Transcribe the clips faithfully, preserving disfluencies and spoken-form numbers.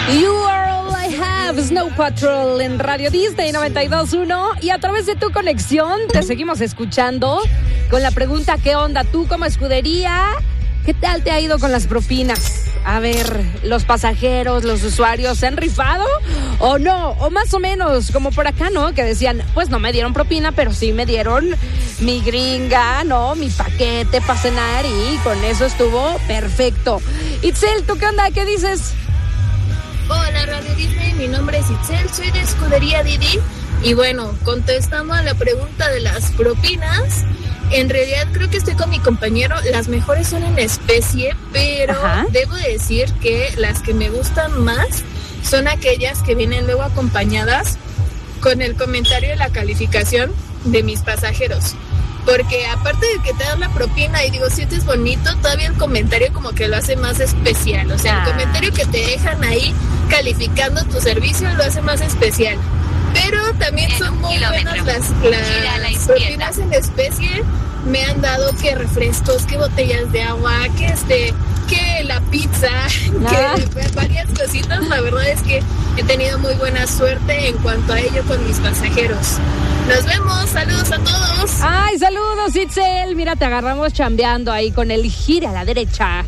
You are all I have, Snow Patrol en Radio Disney noventa y dos punto uno. Y a través de tu conexión te seguimos escuchando con la pregunta: ¿qué onda tú como escudería? ¿Qué tal te ha ido con las propinas? A ver, ¿los pasajeros, los usuarios se han rifado o no? O más o menos, como por acá, ¿no? Que decían, pues no me dieron propina, pero sí me dieron mi gringa, ¿no? Mi paquete para cenar y con eso estuvo perfecto. Itzel, ¿tú qué onda? ¿Qué dices? Hola, Radio Disney, mi nombre es Itzel, soy de Escudería Didi. Y bueno, contestando a la pregunta de las propinas, en realidad creo que estoy con mi compañero, las mejores son en especie, pero Ajá. debo decir que las que me gustan más son aquellas que vienen luego acompañadas con el comentario de la calificación de mis pasajeros. Porque aparte de que te dan la propina y digo, sientes bonito, todavía el comentario como que lo hace más especial. O sea, ah. el comentario que te dejan ahí calificando tu servicio lo hace más especial. Pero también en son muy buenas las, las propinas en especie. Me han dado que refrescos, que botellas de agua, que este, que la pizza, ah. que varias cositas. La verdad es que he tenido muy buena suerte en cuanto a ello con mis pasajeros. Nos vemos, saludos a todos. Ay, saludos, Itzel. Mira, te agarramos chambeando ahí con el gire a la derecha.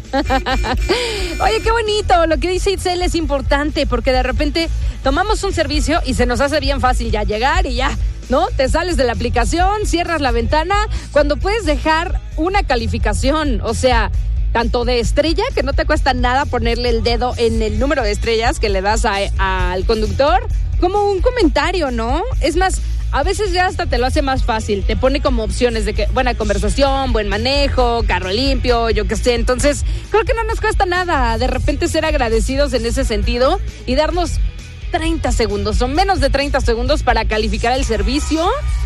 Oye, qué bonito. Lo que dice Itzel es importante porque de repente tomamos un servicio y se nos hace bien fácil ya llegar y ya, ¿no? Te sales de la aplicación, cierras la ventana, cuando puedes dejar una calificación, o sea, tanto de estrella, que no te cuesta nada ponerle el dedo en el número de estrellas que le das a, a, al conductor, como un comentario, ¿no? Es más, a veces ya hasta te lo hace más fácil, te pone como opciones de que buena conversación, buen manejo, carro limpio, yo qué sé. Entonces, creo que no nos cuesta nada de repente ser agradecidos en ese sentido y darnos treinta segundos o menos de treinta segundos para calificar el servicio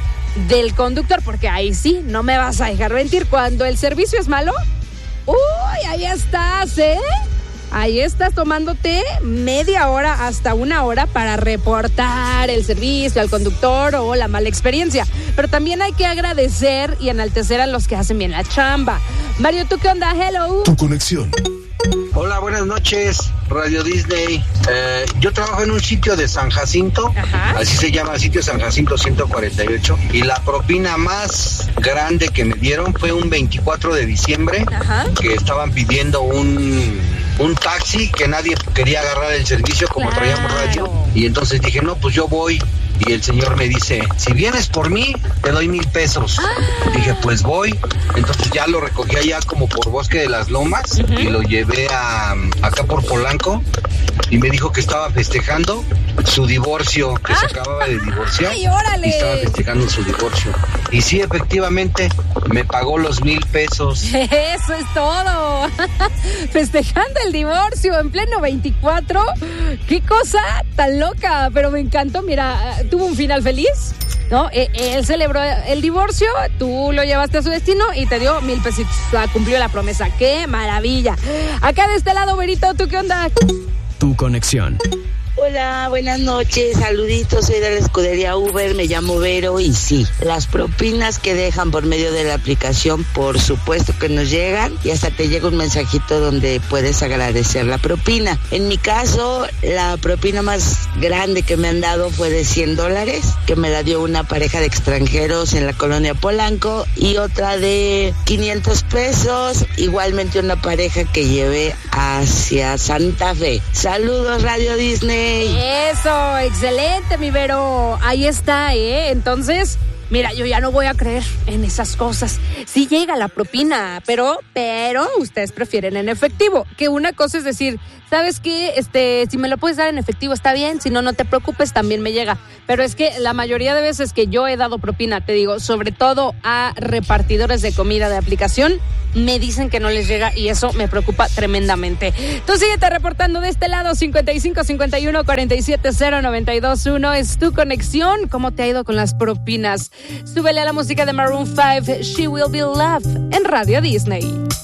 del conductor, porque ahí sí, no me vas a dejar mentir, cuando el servicio es malo, uy, ahí estás, ¿eh? Ahí estás tomándote media hora hasta una hora para reportar el servicio al conductor o la mala experiencia. Pero también hay que agradecer y enaltecer a los que hacen bien la chamba. Mario, ¿tú qué onda? Hello. Tu conexión. Hola, buenas noches, Radio Disney. Eh, yo trabajo en un sitio de San Jacinto, Ajá. así se llama, sitio San Jacinto ciento cuarenta y ocho, y la propina más grande que me dieron fue un veinticuatro de diciembre, Ajá. que estaban pidiendo un, un taxi, que nadie quería agarrar el servicio como claro. traíamos radio, y entonces dije, no, pues yo voy. Y el señor me dice, si vienes por mí, te doy mil pesos. Ah. Dije, pues voy. Entonces ya lo recogí allá como por Bosque de las Lomas, uh-huh. y lo llevé a acá por Polanco, y me dijo que estaba festejando su divorcio, que ah. se acababa de divorciar. ¡Ay, órale! Y estaba festejando su divorcio. Y sí, efectivamente, me pagó los mil pesos. Eso es todo. Festejando el divorcio en pleno veinticuatro. ¡Qué cosa tan loca! Pero me encantó, mira, tuvo un final feliz, ¿no? Él celebró el divorcio, tú lo llevaste a su destino y te dio mil pesitos. Cumplió la promesa. ¡Qué maravilla! Acá de este lado, Verito, ¿tú qué onda? Tu conexión. Hola, buenas noches, saluditos, soy de la escudería Uber, me llamo Vero y sí, las propinas que dejan por medio de la aplicación, por supuesto que nos llegan y hasta te llega un mensajito donde puedes agradecer la propina. En mi caso, la propina más grande que me han dado fue de cien dólares, que me la dio una pareja de extranjeros en la colonia Polanco, y otra de quinientos pesos, igualmente una pareja que llevé hacia Santa Fe. Saludos, Radio Disney. Eso, excelente, mi Vero. Ahí está, ¿eh? Entonces, mira, yo ya no voy a creer en esas cosas. Sí llega la propina, pero, pero ustedes prefieren en efectivo. Que una cosa es decir, ¿sabes qué? Este, si me lo puedes dar en efectivo está bien, si no, no te preocupes, también me llega. Pero es que la mayoría de veces que yo he dado propina, te digo, sobre todo a repartidores de comida de aplicación, me dicen que no les llega y eso me preocupa tremendamente. Tú síguete reportando de este lado, cincuenta y cinco cincuenta y uno cuarenta y siete cero noventa y dos uno. Es tu conexión. ¿Cómo te ha ido con las propinas? Súbele a la música de Maroon five, She Will Be Loved, en Radio Disney.